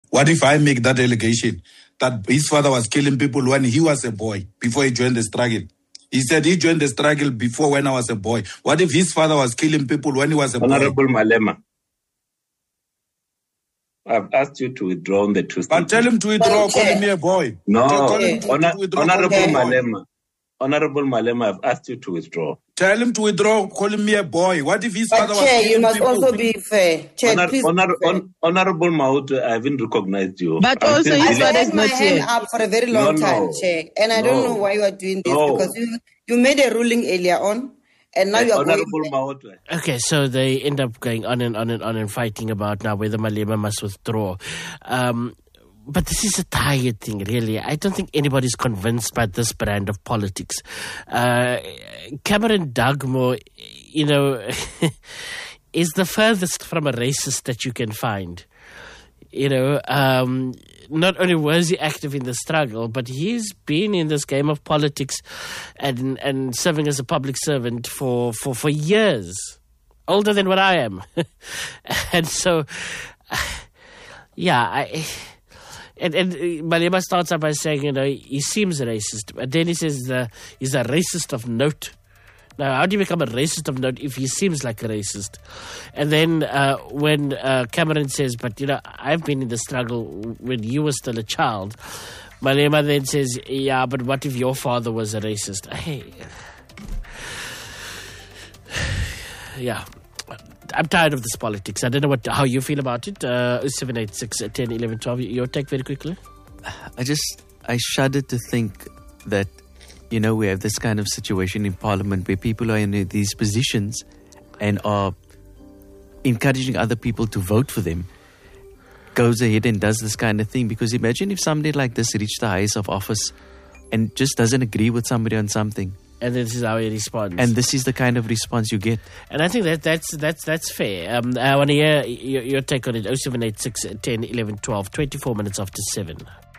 What if I make that allegation that his father was killing people when he was a boy, before he joined the struggle? He said he joined the struggle before when I was a boy. What if his father was killing people when he was a Honorable boy? Malema, I've asked you to withdraw on the two But tell him to withdraw, calling me a boy. No, Honorable Honorable Malema, I've asked you to withdraw. Tell him to withdraw, calling me a boy. What if his father was Chair, killing you must people? also be fair. Chair, please. Honorable Maut, I haven't recognized you. But also his father is had my not hand here. up for a very long time, Chair. And I don't know why you are doing this, because you made a ruling earlier on, and now you are Honorable Maut. Okay, so they end up going on and on and on and fighting about now whether Malema must withdraw. But this is a tired thing, really. I don't think anybody's convinced by this brand of politics. Cameron Dugmore, is the furthest from a racist that you can find. Not only was he active in the struggle, but he's been in this game of politics and serving as a public servant for years. Older than what I am. And so, And Malema starts up by saying, he seems racist. But then he says he's a racist of note. Now, how do you become a racist of note if he seems like a racist? And then when Cameron says, but, I've been in the struggle when you were still a child, Malema then says, yeah, but what if your father was a racist? Hey. Yeah. I'm tired of this politics. I don't know how you feel about it. 0786 10 11 12. Your take very quickly. I shudder to think that, we have this kind of situation in Parliament where people are in these positions and are encouraging other people to vote for them, goes ahead and does this kind of thing. Because imagine if somebody like this reached the highest of office and just doesn't agree with somebody on something. And this is how he responds. And this is the kind of response you get. And I think that's fair. I want to hear your take on it. 0786 10 11 12, 24 minutes after 7.